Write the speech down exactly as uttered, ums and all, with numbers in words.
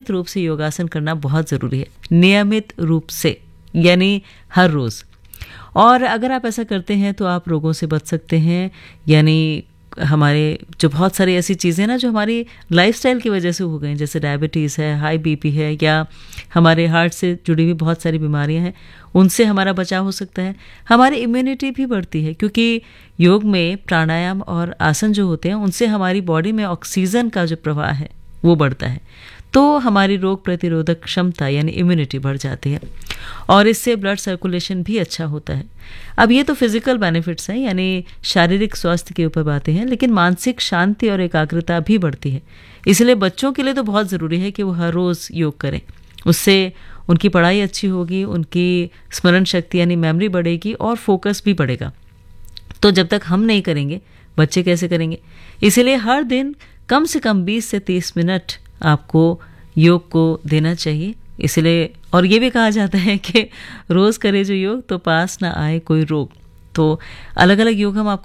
नियमित रूप से योगासन करना बहुत ज़रूरी है, नियमित रूप से यानी हर रोज़। और अगर आप ऐसा करते हैं तो आप रोगों से बच सकते हैं। यानी हमारे जो बहुत सारी ऐसी चीज़ें ना जो हमारी लाइफस्टाइल की वजह से हो गई, जैसे डायबिटीज़ है, हाई बीपी है, या हमारे हार्ट से जुड़ी हुई बहुत सारी बीमारियां हैं, उनसे हमारा बचाव हो सकता है। हमारी इम्यूनिटी भी बढ़ती है, क्योंकि योग में प्राणायाम और आसन जो होते हैं उनसे हमारी बॉडी में ऑक्सीजन का जो प्रवाह है वो बढ़ता है, तो हमारी रोग प्रतिरोधक क्षमता यानी इम्यूनिटी बढ़ जाती है और इससे ब्लड सर्कुलेशन भी अच्छा होता है। अब ये तो फिजिकल बेनिफिट्स हैं, यानी शारीरिक स्वास्थ्य के ऊपर बातें हैं, लेकिन मानसिक शांति और एकाग्रता भी बढ़ती है। इसलिए बच्चों के लिए तो बहुत ज़रूरी है कि वो हर रोज़ योग करें। उससे उनकी पढ़ाई अच्छी होगी, उनकी स्मरण शक्ति यानी मेमोरी बढ़ेगी और फोकस भी बढ़ेगा। तो जब तक हम नहीं करेंगे, बच्चे कैसे करेंगे? इसीलिए हर दिन कम से कम बीस से तीस मिनट आपको योग को देना चाहिए। इसलिए और ये भी कहा जाता है कि रोज़ करे जो योग तो पास ना आए कोई रोग। तो अलग अलग योग हम आपको